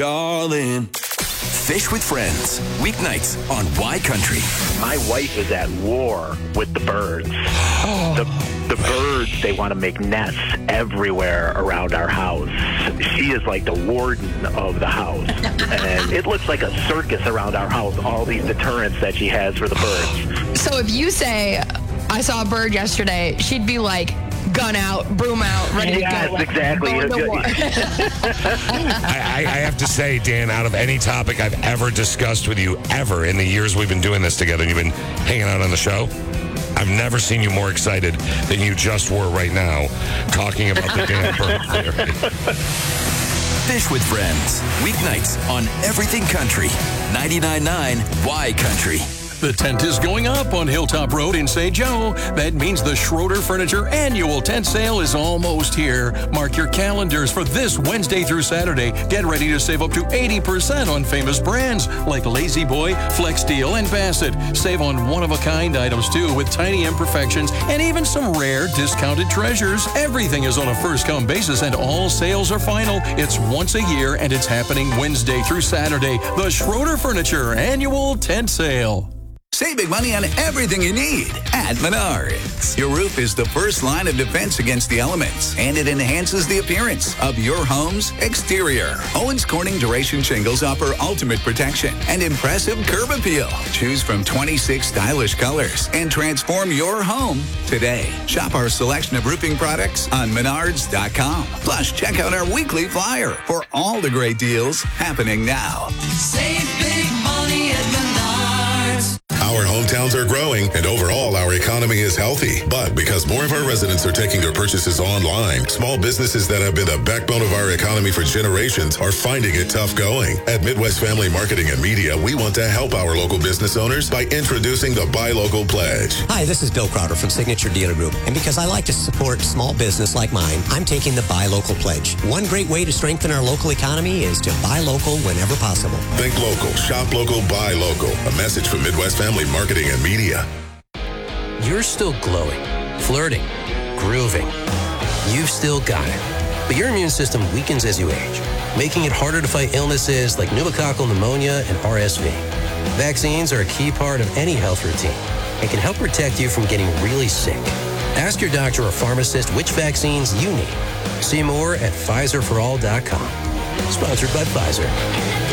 Darling. Fish with Friends, weeknights on Y Country. My wife is at war with the birds. The birds, they want to make nests everywhere around our house. She is like the warden of the house. And it looks like a circus around our house, all these deterrents that she has for the birds. So if you say, I saw a bird yesterday, she'd be like, gun out, broom out, ready to go. Yes, exactly. I have to say, Dan, out of any topic I've ever discussed with you ever in the years we've been doing this together, and you've been hanging out on the show, I've never seen you more excited than you just were right now talking about the damn bird. Fish with Friends, weeknights on Everything Country. 99.9 Y Country. The tent is going up on Hilltop Road in St. Joe. That means the Schroeder Furniture annual tent sale is almost here. Mark your calendars for this Wednesday through Saturday. Get ready to save up to 80% on famous brands like Lazy Boy, Flex Steel, and Bassett. Save on one-of-a-kind items, too, with tiny imperfections and even some rare discounted treasures. Everything is on a first-come basis, and all sales are final. It's once a year, and it's happening Wednesday through Saturday. The Schroeder Furniture annual tent sale. Save big money on everything you need at Menards. Your roof is the first line of defense against the elements, and it enhances the appearance of your home's exterior. Owens Corning Duration shingles offer ultimate protection and impressive curb appeal. Choose from 26 stylish colors and transform your home today. Shop our selection of roofing products on Menards.com. Plus, check out our weekly flyer for all the great deals happening now. Save big money at Menards. Our hometowns are growing, and overall, our economy is healthy. But because more of our residents are taking their purchases online, small businesses that have been the backbone of our economy for generations are finding it tough going. At Midwest Family Marketing and Media, we want to help our local business owners by introducing the Buy Local Pledge. Hi, this is Bill Crowder from Signature Dealer Group. And because I like to support small business like mine, I'm taking the Buy Local Pledge. One great way to strengthen our local economy is to buy local whenever possible. Think local, shop local, buy local. A message from Midwest Family Marketing and Media. You're still glowing, flirting, grooving. You've still got it. But your immune system weakens as you age, making it harder to fight illnesses like pneumococcal pneumonia and RSV. Vaccines are a key part of any health routine and can help protect you from getting really sick. Ask your doctor or pharmacist which vaccines you need. See more at PfizerForAll.com. Sponsored by Pfizer.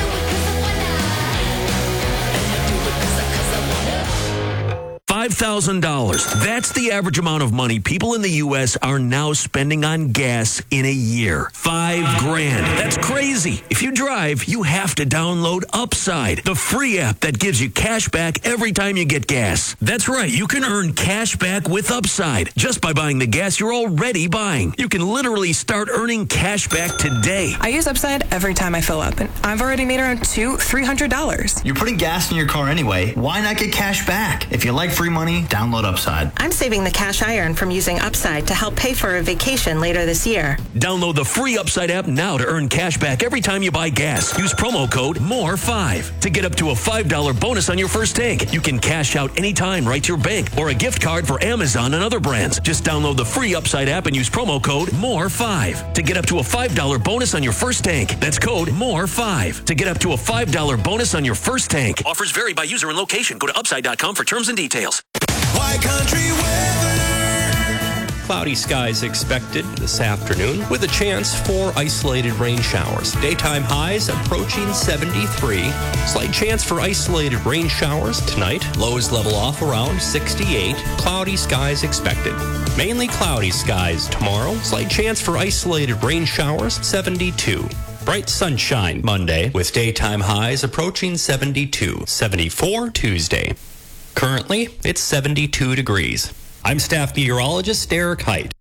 $5,000. That's the average amount of money people in the U.S. are now spending on gas in a year. $5,000. That's crazy. If you drive, you have to download Upside, the free app that gives you cash back every time you get gas. That's right. You can earn cash back with Upside just by buying the gas you're already buying. You can literally start earning cash back today. I use Upside every time I fill up, and I've already made around $200-$300. You're putting gas in your car anyway. Why not get cash back? If you like free money, download Upside. I'm saving the cash I earn from using Upside to help pay for a vacation later this year. Download the free Upside app now to earn cash back every time you buy gas. Use promo code MORE5 to get up to a $5 bonus on your first tank. You can cash out anytime right to your bank or a gift card for Amazon and other brands. Just download the free Upside app and use promo code MORE5 to get up to a $5 bonus on your first tank. That's code MORE5 to get up to a $5 bonus on your first tank. Offers vary by user and location. Go to upside.com for terms and details. Y Country weather. Cloudy skies expected this afternoon with a chance for isolated rain showers. Daytime highs approaching 73. Slight chance for isolated rain showers tonight. Lows level off around 68. Cloudy skies expected. Mainly cloudy skies tomorrow. Slight chance for isolated rain showers, 72. Bright sunshine Monday with daytime highs approaching 72. 74 Tuesday. Currently, it's 72 degrees. I'm staff meteorologist Derek Height.